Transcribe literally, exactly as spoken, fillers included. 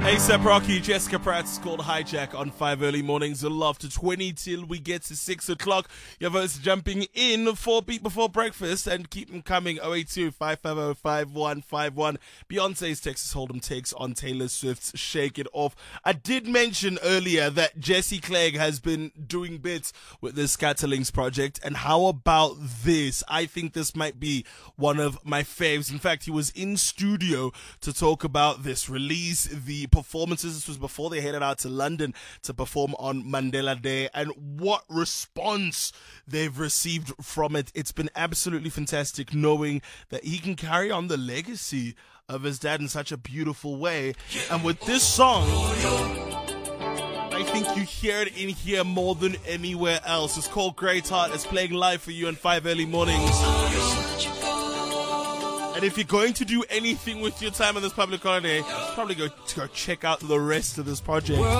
A$AP Rocky, Jessica Pratt's called Hijack on five early mornings. A love to twenty till we get to six o'clock. Your votes jumping in four beat before breakfast and keep them coming. oh eight two, five five oh, five one five one. Beyonce's Texas Hold'em takes on Taylor Swift's Shake It Off. I did mention earlier that Jesse Clegg has been doing bits with this Scatterlings project. And how about this? I think this might be one of my faves. In fact, he was in studio to talk about this release, the performances. This was before they headed out to London to perform on Mandela Day, and what response they've received from it. It's been absolutely fantastic knowing that he can carry on the legacy of his dad in such a beautiful way. And with this song, I think you hear it in here more than anywhere else. It's called Great Heart. It's playing live for you on five early mornings. And if you're going to do anything with your time on this public holiday, probably go to go check out the rest of this project.